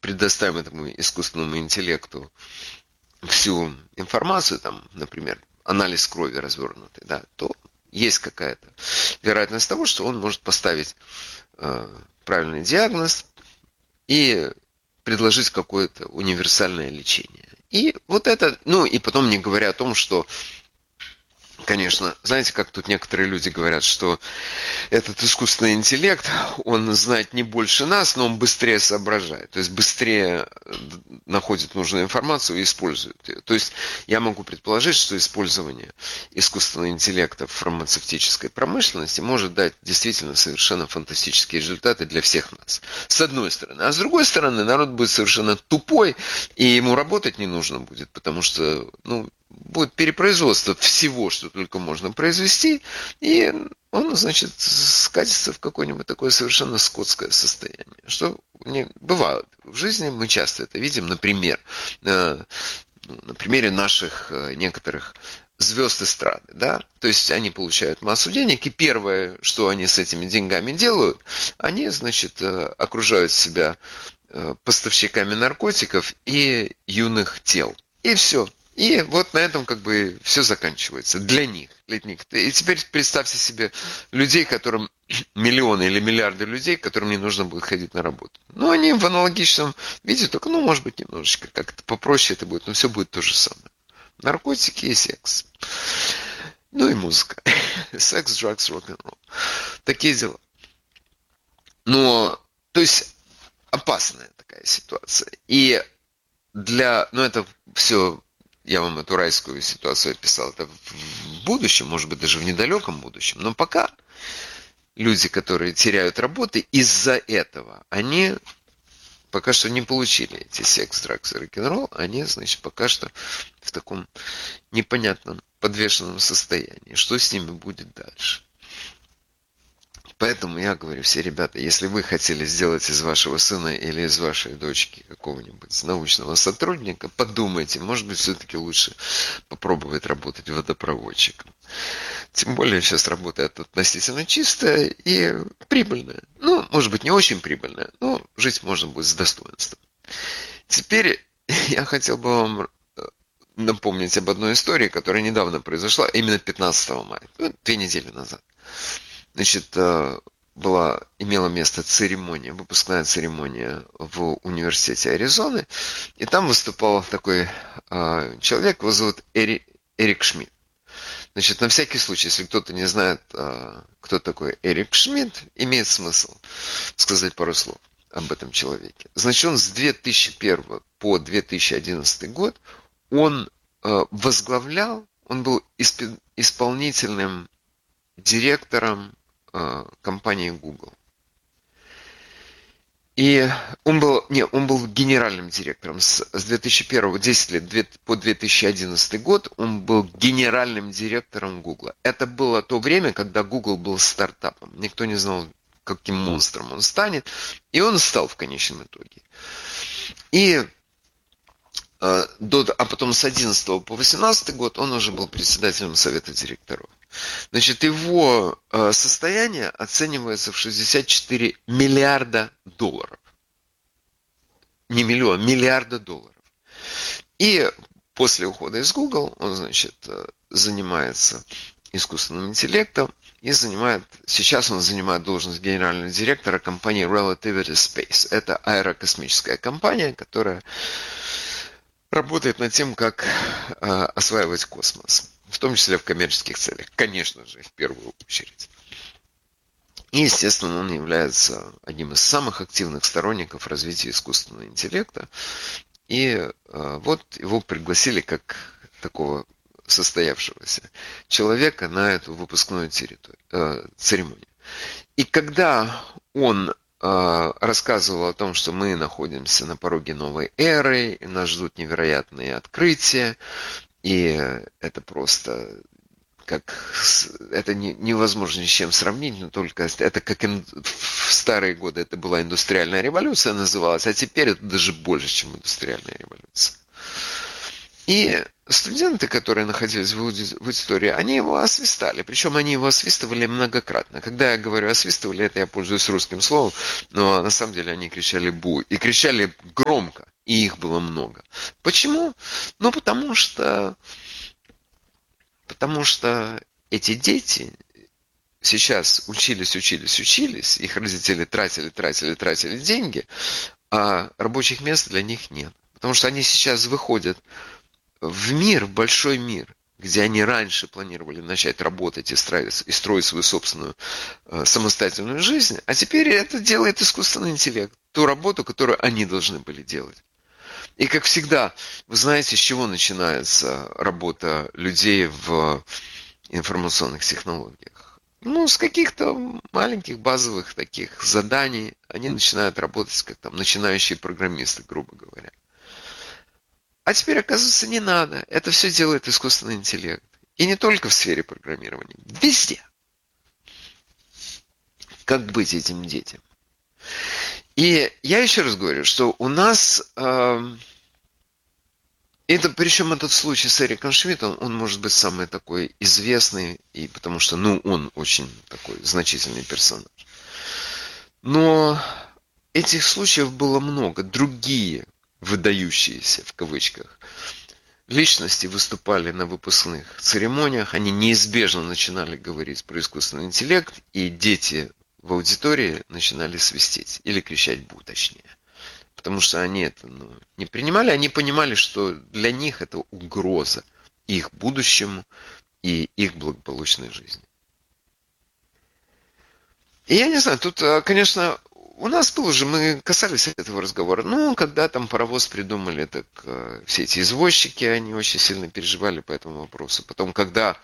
предоставим этому искусственному интеллекту всю информацию, там, например, анализ крови развернутый, да, то есть какая-то вероятность того, что он может поставить правильный диагноз и предложить какое-то универсальное лечение. И вот это, ну и потом не говоря о том, что, конечно, знаете, как тут некоторые люди говорят, что этот искусственный интеллект, он знает не больше нас, но он быстрее соображает, то есть быстрее находит нужную информацию и использует ее. То есть я могу предположить, что использование искусственного интеллекта в фармацевтической промышленности может дать действительно совершенно фантастические результаты для всех нас. С одной стороны. А с другой стороны, народ будет совершенно тупой, и ему работать не нужно будет, потому что, ну, будет перепроизводство всего, что только можно произвести, и он, значит, скатится в какое-нибудь такое совершенно скотское состояние. Что не бывает в жизни, мы часто это видим, например, на примере наших некоторых звезд эстрады, да, то есть они получают массу денег, и первое, что они с этими деньгами делают, они, значит, окружают себя поставщиками наркотиков и юных тел. И все. И вот на этом как бы все заканчивается. Для них. И теперь представьте себе людей, которым миллионы или миллиарды людей, которым не нужно будет ходить на работу. Ну, они в аналогичном виде, только, ну, может быть, немножечко как-то попроще это будет, но все будет то же самое. Наркотики и секс. Ну и музыка. Секс, drugs, рок-н-ролл. Такие дела. Но, то есть, опасная такая ситуация. И ну, это все... Я вам эту райскую ситуацию описал. Это в будущем, может быть, даже в недалеком будущем. Но пока люди, которые теряют работы, из-за этого, они пока что не получили эти секс, драгс и рок-н-ролл. Они, значит, пока что в таком непонятном подвешенном состоянии. Что с ними будет дальше? Поэтому я говорю, все ребята, если вы хотели сделать из вашего сына или из вашей дочки какого-нибудь научного сотрудника, подумайте, может быть, все-таки лучше попробовать работать водопроводчиком. Тем более сейчас работает относительно чистая и прибыльная. Ну, может быть, не очень прибыльная, но жить можно будет с достоинством. Теперь я хотел бы вам напомнить об одной истории, которая недавно произошла, именно 15 мая, 2 недели назад. Значит, имела место церемония, выпускная церемония в университете Аризоны, и там выступал такой человек, его зовут Эрик Шмидт. Значит, на всякий случай, если кто-то не знает, кто такой Эрик Шмидт, имеет смысл сказать пару слов об этом человеке. Значит, он с 2001 по 2011 год, он возглавлял, он был исполнительным директором компании Google. И он был генеральным директором с 2001, 10 лет по 2011 год он был генеральным директором Google. Это было то время, когда Google был стартапом. Никто не знал, каким монстром он станет. И он стал в конечном итоге. А потом с 2011 по 2018 год он уже был председателем совета директоров. Значит, его состояние оценивается в 64 миллиарда долларов. Не миллион, миллиарда долларов. И после ухода из Google он, значит, занимается искусственным интеллектом и сейчас он занимает должность генерального директора компании Relativity Space. Это аэрокосмическая компания, которая работает над тем, как осваивать космос. В том числе в коммерческих целях. Конечно же, в первую очередь. И, естественно, он является одним из самых активных сторонников развития искусственного интеллекта. И вот его пригласили как такого состоявшегося человека на эту выпускную церемонию. И когда он рассказывал о том, что мы находимся на пороге новой эры, и нас ждут невероятные открытия, и это просто это невозможно ни с чем сравнить, но только это как в старые годы это была индустриальная революция называлась, а теперь это даже больше, чем индустриальная революция. И студенты, которые находились в аудитории, они его освистали. Причем они его освистывали многократно. Когда я говорю освистывали, это я пользуюсь русским словом, но на самом деле они кричали «бу». И кричали громко, и их было много. Почему? Ну, потому что эти дети сейчас учились, их родители тратили деньги, а рабочих мест для них нет. Потому что они сейчас выходят в мир, в большой мир, где они раньше планировали начать работать и строить свою собственную самостоятельную жизнь, а теперь это делает искусственный интеллект, ту работу, которую они должны были делать. И как всегда, вы знаете, с чего начинается работа людей в информационных технологиях? Ну, с каких-то маленьких базовых таких заданий они начинают работать как там начинающие программисты, грубо говоря. А теперь, оказывается, не надо. Это все делает искусственный интеллект. И не только в сфере программирования. Везде. Как быть этим детям? И я еще раз говорю, что у нас... причем этот случай с Эриком Шмидтом, он может быть самый такой известный, и потому что, он очень такой значительный персонаж. Но этих случаев было много. Другие выдающиеся, в кавычках, личности выступали на выпускных церемониях, они неизбежно начинали говорить про искусственный интеллект, и дети в аудитории начинали свистеть, или кричать «бу», точнее. Потому что они это не принимали, они понимали, что для них это угроза их будущему и их благополучной жизни. И я не знаю, тут, конечно, у нас был уже, мы касались этого разговора. Когда там паровоз придумали, так все эти извозчики, они очень сильно переживали по этому вопросу. Потом, когда,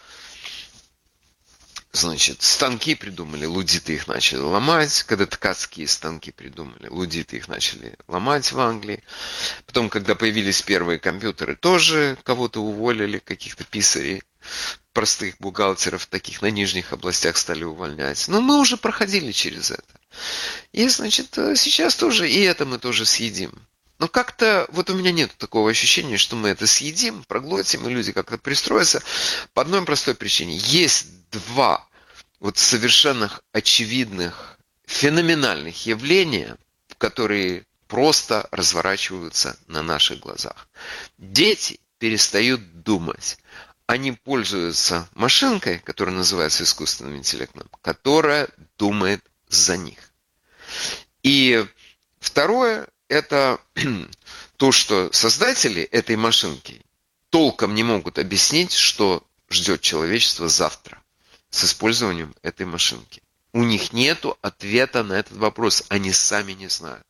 станки придумали, лудиты их начали ломать. Когда ткацкие станки придумали, лудиты их начали ломать в Англии. Потом, когда появились первые компьютеры, тоже кого-то уволили, каких-то писарей, простых бухгалтеров, таких на нижних областях стали увольнять. Но мы уже проходили через это. И, сейчас тоже, и это мы тоже съедим. Но как-то, у меня нет такого ощущения, что мы это съедим, проглотим, и люди как-то пристроятся. По одной простой причине. Есть два совершенно очевидных, феноменальных явления, которые просто разворачиваются на наших глазах. Дети перестают думать. Они пользуются машинкой, которая называется искусственным интеллектом, которая думает за них. И второе, это то, что создатели этой машинки толком не могут объяснить, что ждет человечество завтра с использованием этой машинки. У них нет ответа на этот вопрос, они сами не знают.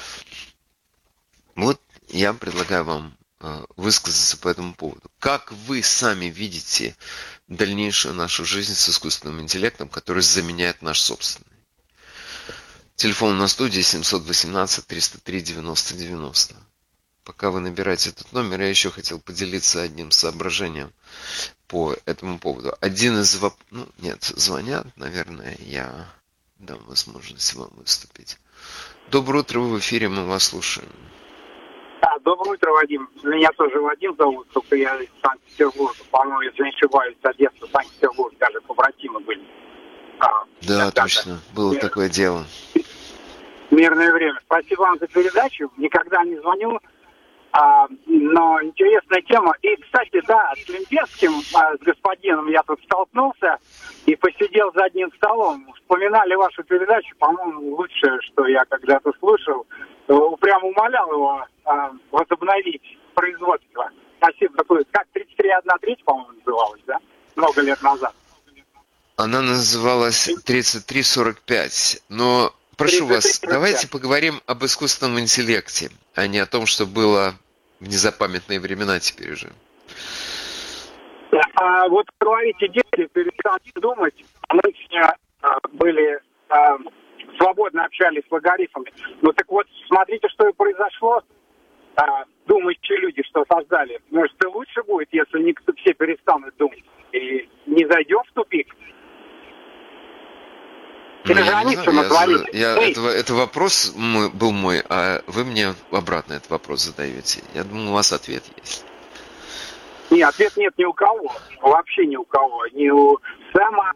Я предлагаю вам высказаться по этому поводу. Как вы сами видите дальнейшую нашу жизнь с искусственным интеллектом, который заменяет наш собственный? Телефон на студии 718-303-90-90. Пока вы набираете этот номер, я еще хотел поделиться одним соображением по этому поводу. Один из звонят, наверное, я дам возможность вам выступить. Доброе утро, вы в эфире, мы вас слушаем. Доброе утро, Вадим. Меня тоже Вадим зовут, только я из Санкт-Петербурга. По-моему, если не ошибаюсь, Одесса, Санкт-Петербург, даже побратимы были. Да, точно, было такое дело. Мирное время. Спасибо вам за передачу. Никогда не звоню, но интересная тема. И, кстати, с Лимпецким, с господином я тут столкнулся и посидел за одним столом. Вспоминали вашу передачу, по-моему, лучшее, что я когда-то слышал. Прям умолял его возобновить производство. Спасибо. Как 33.1/3, по-моему, называлась, да? Много лет назад. Она называлась 3345. Но прошу вас, давайте поговорим об искусственном интеллекте, а не о том, что было в незапамятные времена теперь уже. Говорите, дети перестаньте думать. Мы были свободно общались с логарифмами. Смотрите, что и произошло. Думающие люди, что создали. Может, и лучше будет, если все перестанут думать. И не зайдем в тупик. Это вопрос был мой, а вы мне обратно этот вопрос задаете. Я думаю, у вас ответ есть. Нет, ответ нет ни у кого. Вообще ни у кого. Ни у Сэма.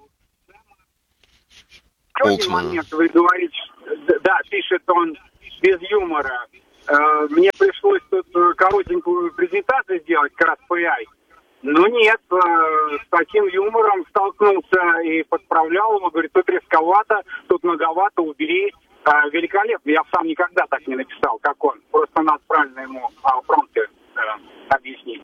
В один момент вы говорите, да, пишет он без юмора. Мне пришлось тут коротенькую презентацию сделать, как раз PI. Ну нет, с таким юмором столкнулся и подправлял его. Говорит, тут рисковато, тут многовато, убери. Великолепно. Я сам никогда так не написал, как он. Просто надо правильно ему промпты объяснить.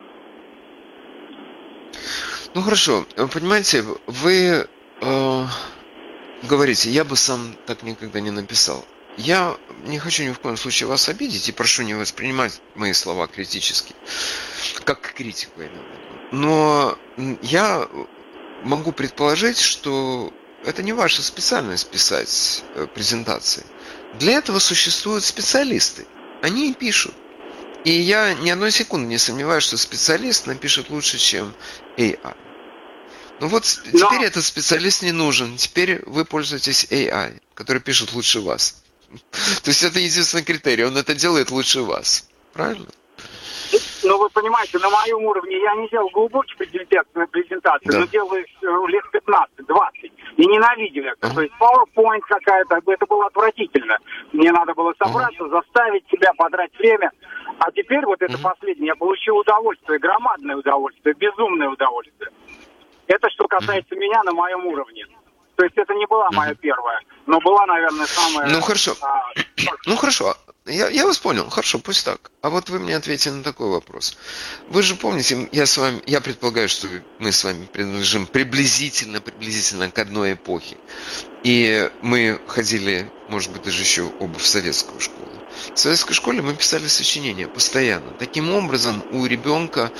Ну хорошо, понимаете, вы говорите, я бы сам так никогда не написал. Я не хочу ни в коем случае вас обидеть и прошу не воспринимать мои слова критически, как критику, я имею в виду. Но я могу предположить, что это не ваша специальность писать презентации. Для этого существуют специалисты. Они и пишут. И я ни одной секунды не сомневаюсь, что специалист напишет лучше, чем AI. Ну вот теперь этот специалист не нужен. Теперь вы пользуетесь AI, который пишет лучше вас. То есть это единственный критерий. Он это делает лучше вас. Правильно? Ну, вы понимаете, на моем уровне я не делал глубокие презентации, Да. но делаю их лет 15-20. И ненавидел их. То есть PowerPoint какая-то, это было отвратительно. Мне надо было собраться, заставить себя, подрать время. А теперь вот это последнее, я получил удовольствие, громадное удовольствие, безумное удовольствие. Это что касается меня на моем уровне. То есть это не была моя первая, но была, наверное, самая... Ну хорошо. Ну хорошо. Я вас понял. Хорошо, пусть так. А вот вы мне ответите на такой вопрос. Вы же помните, я предполагаю, что мы с вами принадлежим приблизительно к одной эпохе. И мы ходили, может быть, даже еще оба в советскую школу. В советской школе мы писали сочинения постоянно. Таким образом, у ребенка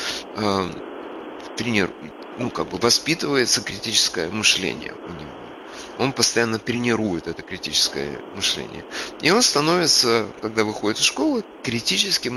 воспитывается критическое мышление у него. Он постоянно тренирует это критическое мышление. И он становится, когда выходит из школы, критически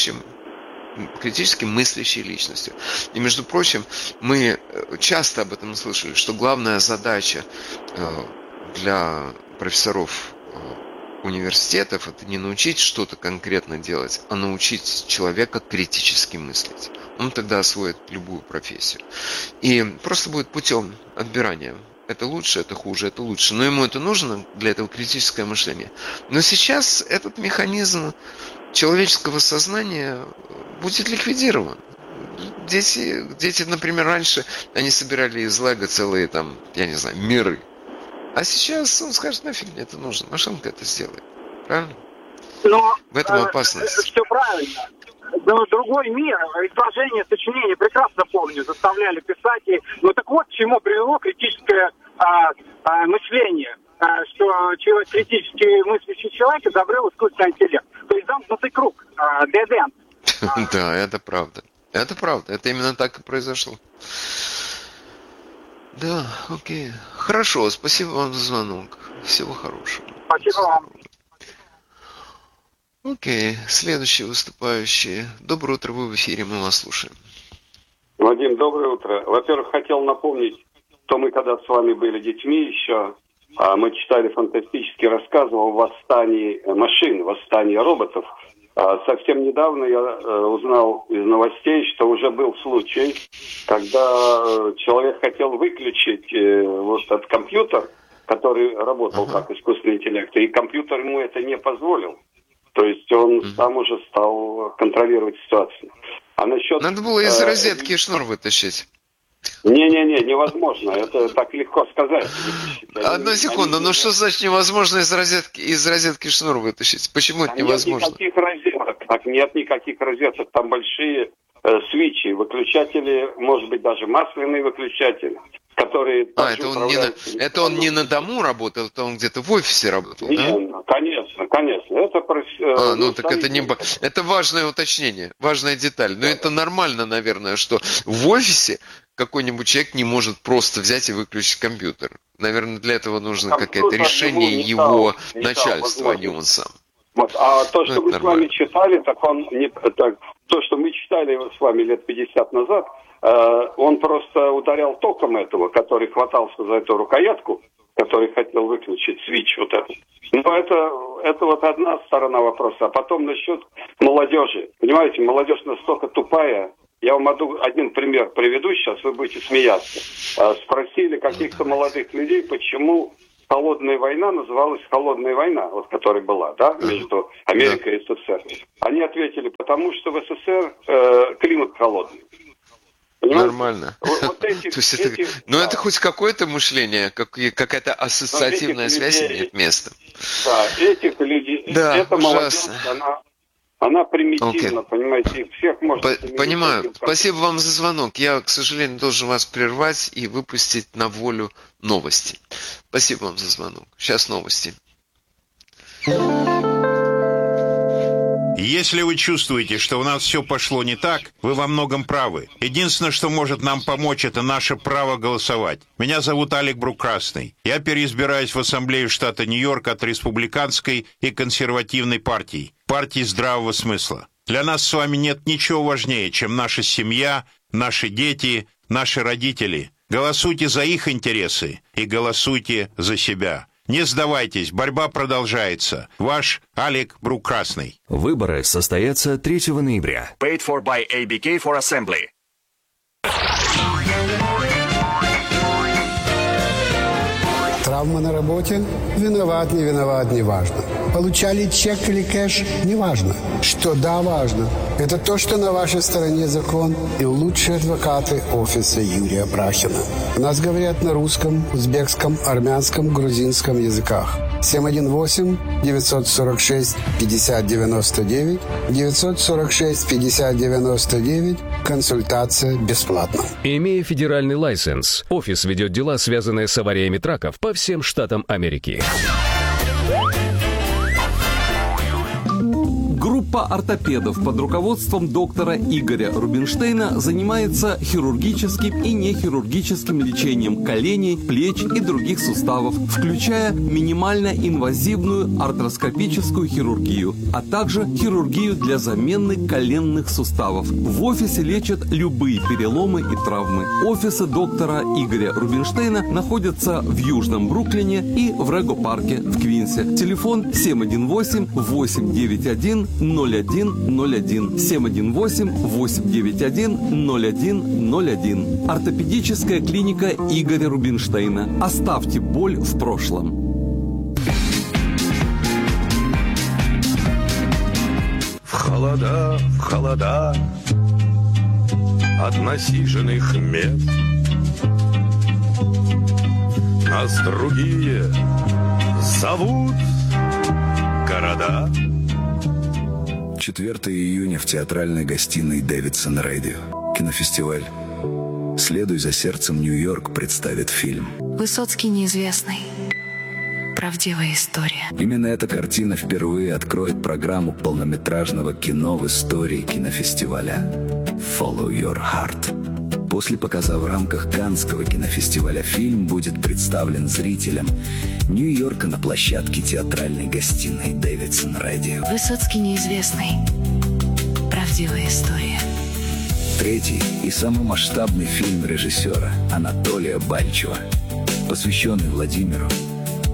мыслящей личностью. И, между прочим, мы часто об этом слышали, что главная задача для профессоров университетов – это не научить что-то конкретно делать, а научить человека критически мыслить. Он тогда освоит любую профессию. И просто будет путем отбирания. Это лучше, это хуже, это лучше. Но ему это нужно, для этого критическое мышление. Но сейчас этот механизм человеческого сознания будет ликвидирован. Дети, например, раньше они собирали из лего целые миры. А сейчас он скажет, нафиг мне это нужно, машинка это сделает. Правильно? Но в этом опасность. Все правильно. Но другой мир, изложение, сочинения, прекрасно помню, заставляли писать. Ну так вот, к чему привело критическое мышление, что критически мыслящий человек изобрел искусственный интеллект. То есть замкнутый круг, dead end. Да, это правда. Это правда, это именно так и произошло. Да, окей. Хорошо, спасибо вам за звонок. Всего хорошего. Спасибо вам. Окей, следующий выступающий. Доброе утро, вы в эфире, мы вас слушаем. Вадим, доброе утро. Во-первых, хотел напомнить, что мы когда с вами были детьми еще, мы читали фантастические рассказы о восстании машин, восстании роботов. Совсем недавно я узнал из новостей, что уже был случай, когда человек хотел выключить вот этот компьютер, который работал как искусственный интеллект, и компьютер ему это не позволил. То есть он сам уже стал контролировать ситуацию. А насчет... Надо было из розетки шнур вытащить. Не-не-не, невозможно. Это так легко сказать. Одну секунду, ну что значит невозможно из розетки шнур вытащить? Почему это невозможно? Нет никаких розеток. Нет никаких розеток. Там большие свечи, выключатели, может быть, даже масляные выключатели, которые... Это он не на дому работал, это он где-то в офисе работал, нет, да? Конечно. Это это важное уточнение, важная деталь. Но это нормально, наверное, что в офисе какой-нибудь человек не может просто взять и выключить компьютер. Наверное, для этого нужно какое-то решение его начальства, а не он сам. Вот. А то, что мы с вами читали, то, что мы читали с вами лет 50 назад, он просто ударял током этого, который хватался за эту рукоятку, который хотел выключить свич вот этот. Но это вот одна сторона вопроса. А потом насчет молодежи. Понимаете, молодежь настолько тупая, Я вам один пример приведу сейчас, вы будете смеяться. Спросили каких-то молодых людей, почему холодная война называлась холодная война, вот которая была, да, между Америкой и СССР. Они ответили, потому что в СССР климат холодный. Понимаете? Нормально. Вот это хоть какое-то мышление, какая-то ассоциативная связь имеет место. Да, этих людей, эта молодежь, она примитивна, понимаете, их всех можно... Понимаю. Спасибо вам за звонок. Я, к сожалению, должен вас прервать и выпустить на волю новости. Спасибо вам за звонок. Сейчас новости. Если вы чувствуете, что у нас все пошло не так, вы во многом правы. Единственное, что может нам помочь, это наше право голосовать. Меня зовут Алек Брук-Красный. Я переизбираюсь в Ассамблею штата Нью-Йорк от республиканской и консервативной партий, партии здравого смысла. Для нас с вами нет ничего важнее, чем наша семья, наши дети, наши родители. Голосуйте за их интересы и голосуйте за себя. Не сдавайтесь, борьба продолжается. Ваш Алек Брук-Красный. Выборы состоятся 3 ноября. Paid for by ABK for Assembly. Травма на работе? Виноват, не виноват, не важно. Получали чек или кэш? Не важно. Что да, важно. Это то, что на вашей стороне закон и лучшие адвокаты офиса Юрия Брахина. У нас говорят на русском, узбекском, армянском, грузинском языках. 718-946-5099, 946-5099, консультация бесплатна. Имея федеральный лайсенс, офис ведет дела, связанные с авариями траков по всем штатам Америки. Группа ортопедов под руководством доктора Игоря Рубинштейна занимается хирургическим и нехирургическим лечением коленей, плеч и других суставов, включая минимально инвазивную артроскопическую хирургию, а также хирургию для замены коленных суставов. В офисе лечат любые переломы и травмы. Офисы доктора Игоря Рубинштейна находятся в Южном Бруклине и в Рего-парке в Квинсе. Телефон 718-891-0101, 718-891-0101. Ортопедическая клиника Игоря Рубинштейна. Оставьте боль в прошлом. В холода от насиженных мест нас другие зовут города. 4 июня в театральной гостиной Дэвидсон Радио. Кинофестиваль «Следуй за сердцем Нью-Йорк» представит фильм «Высоцкий неизвестный. Правдивая история». Именно эта картина впервые откроет программу полнометражного кино в истории кинофестиваля «Follow Your Heart». После показа в рамках Каннского кинофестиваля фильм будет представлен зрителям Нью-Йорка на площадке театральной гостиной Дэвидсон Радио. «Высоцкий неизвестный. Правдивая история». Третий и самый масштабный фильм режиссера Анатолия Бальчева, посвященный Владимиру